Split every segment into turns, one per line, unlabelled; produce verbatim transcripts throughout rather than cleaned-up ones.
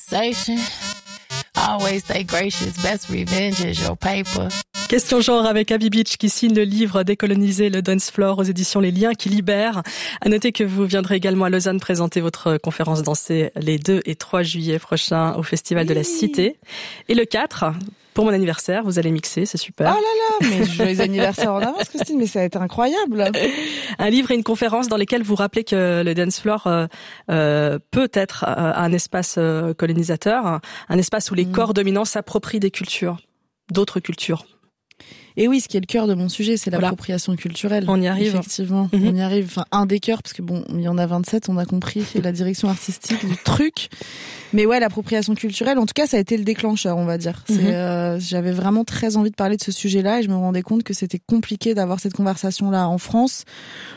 conversation. Always stay gracious. Best revenge is your paper.
Question genre avec Abby Beach qui signe le livre Décoloniser le dance floor aux éditions Les Liens qui libèrent. À noter que vous viendrez également à Lausanne présenter votre conférence dansée les deux et trois juillet prochains au Festival oui. de la Cité. Et le quatre, pour mon anniversaire, vous allez mixer, c'est super.
Oh là là, mais joyeux anniversaire en avance Christine, mais ça va être incroyable.
Un livre et une conférence dans lesquels vous rappelez que le dance floor euh, euh, peut être euh, un espace euh, colonisateur, un espace où les mmh. corps dominants s'approprient des cultures, d'autres cultures.
Et oui, ce qui est le cœur de mon sujet, c'est
voilà.
l'appropriation culturelle.
On y arrive.
Effectivement, mm-hmm. on y arrive. Enfin, un des cœurs, parce que bon, il y en a vingt-sept, on a compris la direction artistique du truc. Mais ouais, l'appropriation culturelle, en tout cas, ça a été le déclencheur, on va dire. C'est, mm-hmm. euh, j'avais vraiment très envie de parler de ce sujet-là et je me rendais compte que c'était compliqué d'avoir cette conversation-là en France. Pourquoi ?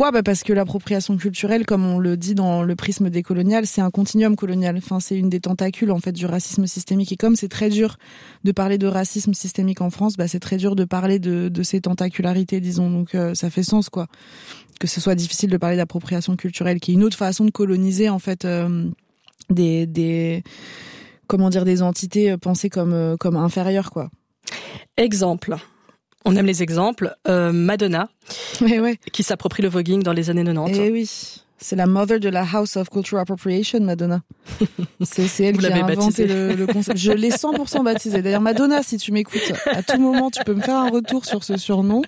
Bah parce que l'appropriation culturelle, comme on le dit dans le prisme décolonial, c'est un continuum colonial. Enfin, c'est une des tentacules en fait du racisme systémique. Et comme c'est très dur de parler de racisme systémique en France, bah c'est très dur de parler de, de ces tentacularités, disons. Donc euh, ça fait sens quoi, que ce soit difficile de parler d'appropriation culturelle, qui est une autre façon de coloniser en fait euh, des des comment dire des entités pensées comme euh, comme inférieures quoi.
Exemple. On aime les exemples. Euh, Madonna,
ouais, ouais.
qui s'approprie le voguing dans les années quatre-vingt-dix.
Eh oui, c'est la mother de la House of Cultural Appropriation, Madonna. C'est, c'est elle
Vous
qui
l'avez
a inventé
baptisée.
le, le concept. Je l'ai cent pour cent baptisée. D'ailleurs, Madonna, si tu m'écoutes, à tout moment, tu peux me faire un retour sur ce surnom.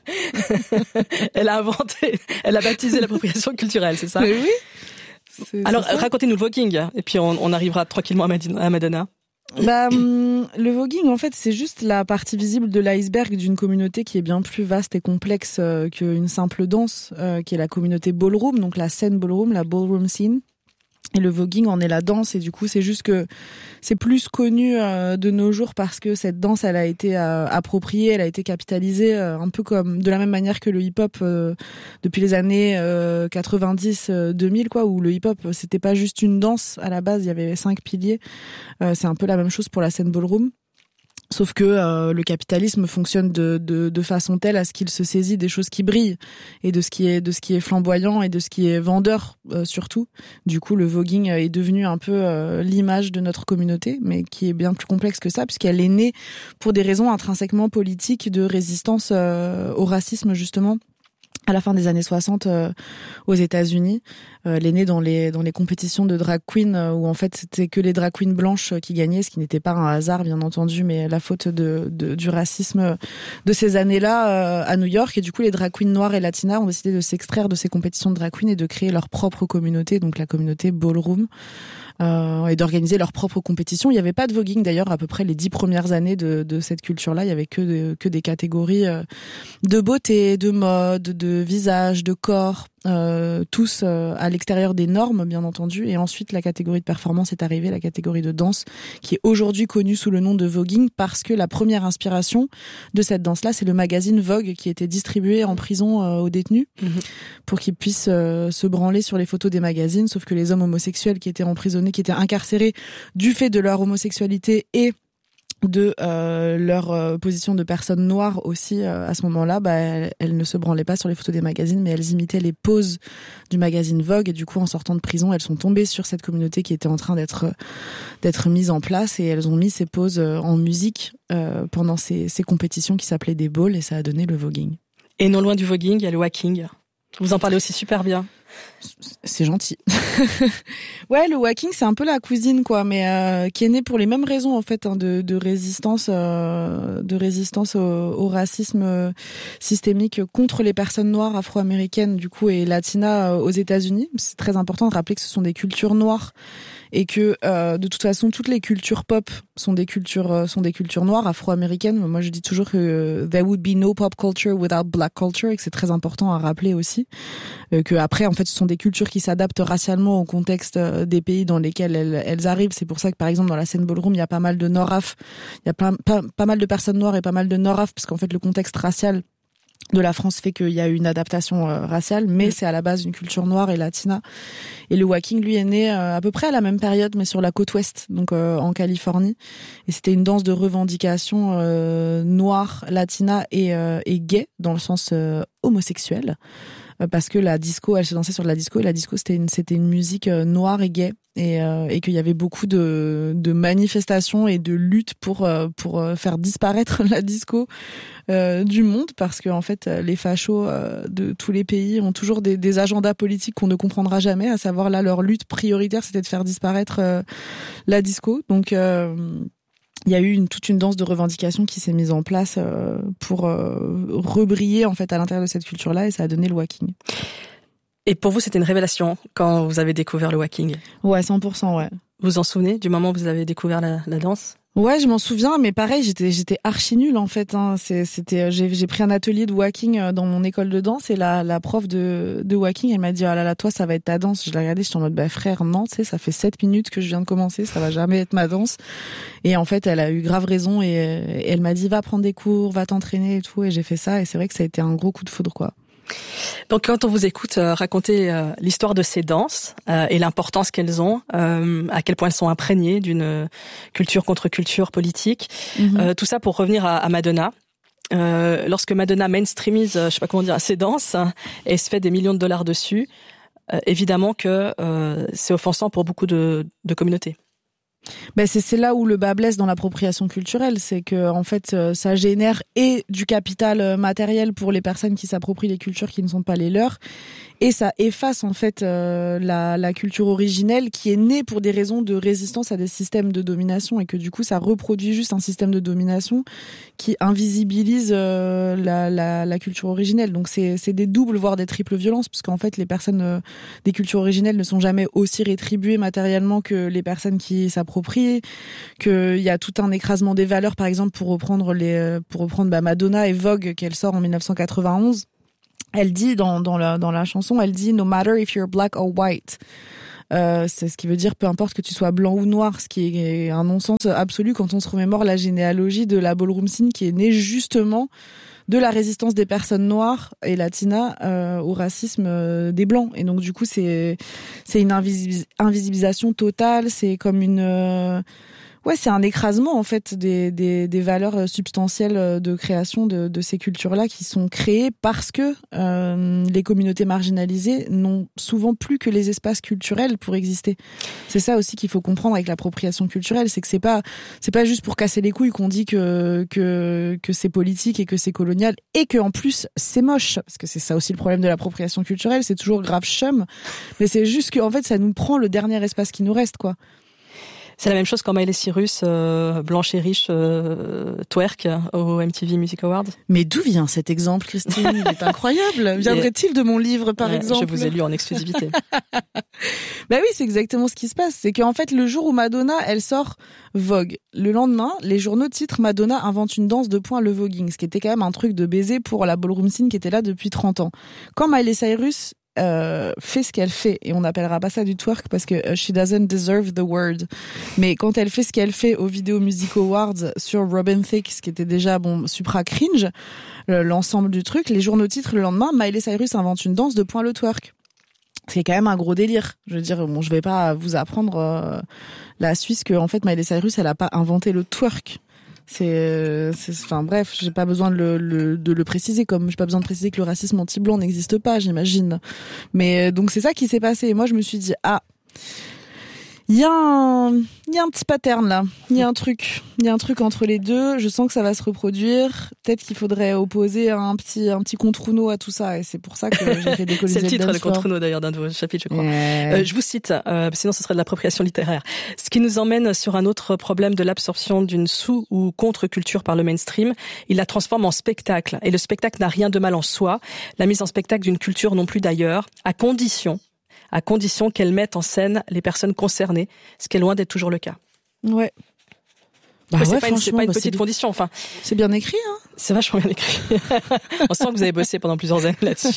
Elle a inventé, elle a baptisé l'appropriation culturelle, c'est ça ?
Mais oui. C'est,
Alors,
c'est
racontez-nous le voguing, et puis on, on arrivera tranquillement à Madonna.
Bah, hum, le voguing, en fait, c'est juste la partie visible de l'iceberg d'une communauté qui est bien plus vaste et complexe euh, qu'une simple danse, euh, qui est la communauté ballroom, donc la scène ballroom, la ballroom scene. Et le voguing en est la danse, et du coup, c'est juste que c'est plus connu euh, de nos jours parce que cette danse, elle a été euh, appropriée, elle a été capitalisée, euh, un peu comme de la même manière que le hip-hop euh, depuis les années euh, quatre-vingt-dix deux mille, quoi, où le hip-hop, c'était pas juste une danse à la base, il y avait cinq piliers. Euh, c'est un peu la même chose pour la scène ballroom. Sauf que euh, le capitalisme fonctionne de, de, de façon telle à ce qu'il se saisit des choses qui brillent et de ce qui est de ce qui est flamboyant et de ce qui est vendeur euh, surtout. Du coup, le voguing est devenu un peu euh, l'image de notre communauté, mais qui est bien plus complexe que ça puisqu'elle est née pour des raisons intrinsèquement politiques de résistance euh, au racisme justement. À la fin des années soixante euh, aux États-Unis, euh, elle est née dans les dans les compétitions de drag queen euh, où en fait c'était que les drag queens blanches qui gagnaient, ce qui n'était pas un hasard bien entendu, mais la faute de, de du racisme de ces années-là euh, à New York. Et du coup, les drag queens noires et latinas ont décidé de s'extraire de ces compétitions de drag queen et de créer leur propre communauté, donc la communauté ballroom. Euh, et d'organiser leur propre compétition. Il n'y avait pas de voguing d'ailleurs à peu près les dix premières années de, de cette culture-là. Il y avait que, de, que des catégories euh, de beauté, de mode, de visage, de corps, euh, tous euh, à l'extérieur des normes bien entendu. Et ensuite la catégorie de performance est arrivée, la catégorie de danse, qui est aujourd'hui connue sous le nom de voguing parce que la première inspiration de cette danse-là, c'est le magazine Vogue qui était distribué en prison euh, aux détenus mmh. pour qu'ils puissent euh, se branler sur les photos des magazines. Sauf que les hommes homosexuels qui étaient emprisonnés, qui étaient incarcérés du fait de leur homosexualité et de euh, leur euh, position de personnes noires aussi euh, à ce moment-là, bah, elles, elles ne se branlaient pas sur les photos des magazines, mais elles imitaient les poses du magazine Vogue. Et du coup, en sortant de prison, elles sont tombées sur cette communauté qui était en train d'être d'être mise en place, et elles ont mis ces poses en musique euh, pendant ces, ces compétitions qui s'appelaient des balls, et ça a donné le voguing.
Et non loin du voguing, il y a le whacking. Vous en parlez aussi super bien.
C'est gentil. Ouais, le whacking, c'est un peu la cousine, quoi, mais euh, qui est née pour les mêmes raisons en fait, hein, de, de résistance, euh, de résistance au, au racisme euh, systémique contre les personnes noires, afro-américaines, du coup, et latinas euh, aux États-Unis. C'est très important de rappeler que ce sont des cultures noires et que euh, de toute façon, toutes les cultures pop sont des cultures euh, sont des cultures noires, afro-américaines. Moi, je dis toujours que euh, there would be no pop culture without black culture, et que c'est très important à rappeler aussi. Euh, que après, en fait, ce sont des cultures qui s'adaptent racialement au contexte euh, des pays dans lesquels elles, elles arrivent. C'est pour ça que, par exemple, dans la scène ballroom, il y a pas mal de Nord-Af, il y a pas, pas, pas mal de personnes noires et pas mal de Nord-Af, parce qu'en fait, le contexte racial de la France fait qu'il y a eu une adaptation euh, raciale, mais mmh. c'est à la base une culture noire et latina. Et le whacking, lui, est né euh, à peu près à la même période, mais sur la côte ouest, donc euh, en Californie. Et c'était une danse de revendication euh, noire, latina et, euh, et gay, dans le sens euh, homosexuel. Parce que la disco, elle se dansait sur de la disco, et la disco, c'était une, c'était une musique euh, noire et gay. et, euh, et qu'il y avait beaucoup de, de manifestations et de luttes pour euh, pour faire disparaître la disco euh, du monde, parce que en fait les fachos euh, de tous les pays ont toujours des, des agendas politiques qu'on ne comprendra jamais, à savoir là leur lutte prioritaire c'était de faire disparaître euh, la disco. Donc euh, il y a eu une, toute une danse de revendications qui s'est mise en place euh, pour euh, rebriller en fait à l'intérieur de cette culture-là, et ça a donné le waacking.
Et pour vous, c'était une révélation quand vous avez découvert le waacking?
Ouais, cent pour cent, ouais.
Vous vous en souvenez du moment où vous avez découvert la, la danse?
Ouais, je m'en souviens, mais pareil, j'étais j'étais archi nulle en fait. Hein. C'est, c'était, j'ai, j'ai pris un atelier de waacking dans mon école de danse, et la, la prof de, de waacking, elle m'a dit, ah là là, toi, ça va être ta danse. Je l'ai regardée, j'étais en mode, bah frère, non, tu sais, ça fait sept minutes que je viens de commencer, ça va jamais être ma danse. Et en fait, elle a eu grave raison, et, et elle m'a dit, va prendre des cours, va t'entraîner et tout. Et j'ai fait ça, et c'est vrai que ça a été un gros coup de foudre, quoi.
Donc quand on vous écoute euh, raconter euh, l'histoire de ces danses euh, et l'importance qu'elles ont, euh, à quel point elles sont imprégnées d'une euh, culture contre culture politique, mm-hmm. euh, tout ça pour revenir à, à Madonna. Euh, lorsque Madonna mainstreamise, euh, je sais pas comment dire, ses danses, hein, et se fait des millions de dollars dessus, euh, évidemment que euh, c'est offensant pour beaucoup de, de communautés.
Ben c'est c'est là où le bas blesse dans l'appropriation culturelle, c'est que en fait ça génère et du capital matériel pour les personnes qui s'approprient les cultures qui ne sont pas les leurs, et ça efface en fait euh, la la culture originelle qui est née pour des raisons de résistance à des systèmes de domination, et que du coup ça reproduit juste un système de domination qui invisibilise euh, la la la culture originelle. Donc c'est c'est des doubles voire des triples violences, parce qu'en fait les personnes euh, des cultures originelles ne sont jamais aussi rétribuées matériellement que les personnes qui s'approprient, qu'il y a tout un écrasement des valeurs, par exemple pour reprendre les pour reprendre bah, Madonna et Vogue qu'elle sort en dix-neuf cent quatre-vingt-onze. Elle dit dans dans la dans la chanson, elle dit no matter if you're black or white. Euh, c'est ce qui veut dire peu importe que tu sois blanc ou noir, ce qui est un non-sens absolu quand on se remémore la généalogie de la ballroom scene qui est née justement de la résistance des personnes noires et latinas euh, au racisme euh, des blancs. Et donc du coup c'est c'est une invisibilis- invisibilisation totale, c'est comme une euh, ouais, c'est un écrasement en fait des des des valeurs substantielles de création de de ces cultures-là qui sont créées parce que euh, les communautés marginalisées n'ont souvent plus que les espaces culturels pour exister. C'est ça aussi qu'il faut comprendre avec l'appropriation culturelle, c'est que c'est pas c'est pas juste pour casser les couilles qu'on dit que que que c'est politique et que c'est colonial et que en plus c'est moche, parce que c'est ça aussi le problème de l'appropriation culturelle, c'est toujours grave chum, mais c'est juste que en fait ça nous prend le dernier espace qui nous reste, quoi.
C'est la même chose quand Miley Cyrus, euh, blanche et riche, euh, twerk au M T V Music Awards.
Mais d'où vient cet exemple, Christine? Il est incroyable. Viendrait-il de mon livre, par
ouais,
exemple?
Je vous ai lu en exclusivité.
Bah oui, c'est exactement ce qui se passe. C'est qu'en fait, le jour où Madonna, elle sort Vogue, le lendemain, les journaux titrent Madonna invente une danse de poing, le voguing, ce qui était quand même un truc de baiser pour la ballroom scene qui était là depuis trente ans. Quand Miley Cyrus Euh, fait ce qu'elle fait, et on n'appellera pas ça du twerk parce que uh, she doesn't deserve the word, mais quand elle fait ce qu'elle fait aux Video Music Awards sur Robin Thicke, ce qui était déjà bon supra cringe, l'ensemble du truc, les journaux titrent le lendemain Miley Cyrus invente une danse de poing, le twerk. C'est quand même un gros délire. Je veux dire, bon, je vais pas vous apprendre euh, la Suisse que en fait Miley Cyrus elle a pas inventé le twerk. C'est, c'est, enfin bref, j'ai pas besoin de le, le, de le préciser, comme j'ai pas besoin de préciser que le racisme anti-blanc n'existe pas, j'imagine. Mais donc c'est ça qui s'est passé. Et moi je me suis dit ah, il y a un, il y a un petit pattern là, il y a un truc, il y a un truc entre les deux. Je sens que ça va se reproduire. Peut-être qu'il faudrait opposer un petit, un petit contre-Uno à tout ça. Et c'est pour ça que j'ai fait décoloniser.
C'est le titre
le
de contre-Uno d'ailleurs d'un de vos chapitres, je crois.
Yeah.
Euh, je vous cite, euh, sinon ce serait de l'appropriation littéraire. Ce qui nous emmène sur un autre problème de l'absorption d'une sous- ou contre-culture par le mainstream. Il la transforme en spectacle. Et le spectacle n'a rien de mal en soi. La mise en spectacle d'une culture non plus d'ailleurs, à condition à condition qu'elle mette en scène les personnes concernées, ce qui est loin d'être toujours le cas.
Ouais. Bah
ouais, c'est
ouais,
pas une, c'est pas une
bah
petite
c'est
condition, enfin.
C'est bien écrit, hein.
C'est vachement bien écrit. On sent que vous avez bossé pendant plusieurs années là-dessus.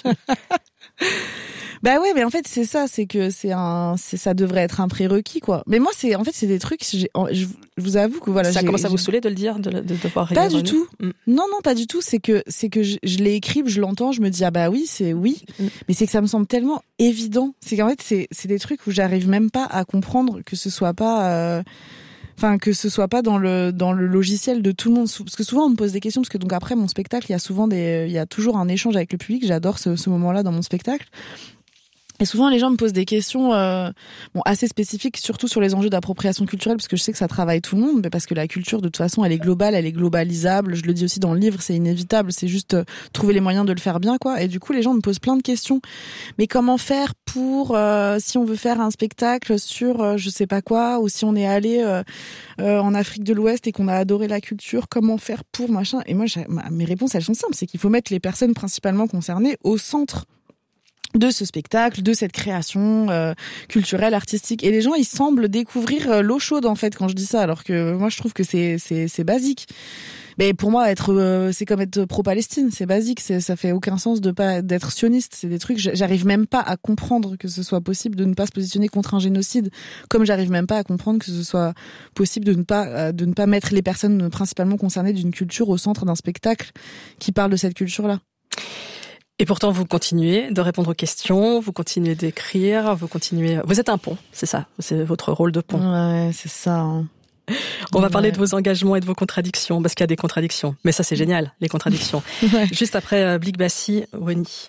Bah ouais, mais en fait c'est ça, c'est que c'est un, c'est ça devrait être un prérequis, quoi. Mais moi c'est, en fait c'est des trucs, j'ai, je, je vous avoue que voilà.
Ça
j'ai,
commence à
j'ai...
vous saouler de le dire, de, de, de devoir
Pas du
revenir.
tout.
Mm.
Non non pas du tout. C'est que c'est que je, je l'ai écrit, je l'entends, je me dis ah bah oui c'est oui, mm. mais c'est que ça me semble tellement évident. C'est qu'en fait c'est c'est des trucs où j'arrive même pas à comprendre que ce soit pas. Euh... Enfin, que ce soit pas dans le dans le logiciel de tout le monde, parce que souvent on me pose des questions, parce que donc après mon spectacle il y a souvent des il y a toujours un échange avec le public. J'adore ce, ce moment-là dans mon spectacle. Et souvent, les gens me posent des questions euh, bon, assez spécifiques, surtout sur les enjeux d'appropriation culturelle, parce que je sais que ça travaille tout le monde, mais parce que la culture, de toute façon, elle est globale, elle est globalisable. Je le dis aussi dans le livre, c'est inévitable, c'est juste euh, trouver les moyens de le faire bien, quoi. Et du coup, les gens me posent plein de questions. Mais comment faire pour, euh, si on veut faire un spectacle sur euh, je sais pas quoi, ou si on est allé euh, euh, en Afrique de l'Ouest et qu'on a adoré la culture, comment faire pour, machin. Et moi, j'ai, mes réponses, elles sont simples, c'est qu'il faut mettre les personnes principalement concernées au centre de ce spectacle, de cette création euh, culturelle, artistique. Et les gens, ils semblent découvrir euh, l'eau chaude, en fait, quand je dis ça, alors que moi, je trouve que c'est c'est c'est basique. Mais pour moi, être euh, c'est comme être pro-Palestine, c'est basique, c'est ça fait aucun sens de pas d'être sioniste, c'est des trucs j'arrive même pas à comprendre que ce soit possible de ne pas se positionner contre un génocide, comme j'arrive même pas à comprendre que ce soit possible de ne pas euh, de ne pas mettre les personnes principalement concernées d'une culture au centre d'un spectacle qui parle de cette culture-là.
Et pourtant, vous continuez de répondre aux questions, vous continuez d'écrire, vous continuez... Vous êtes un pont, c'est ça, c'est votre rôle de pont.
Ouais, c'est ça. Hein.
On va
ouais.
parler de vos engagements et de vos contradictions, parce qu'il y a des contradictions. Mais ça, c'est génial, les contradictions. Ouais. Juste après euh, Blik Bassi, Weni.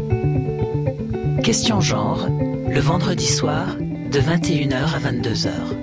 Question genre, le vendredi soir, de vingt et une heures à vingt-deux heures.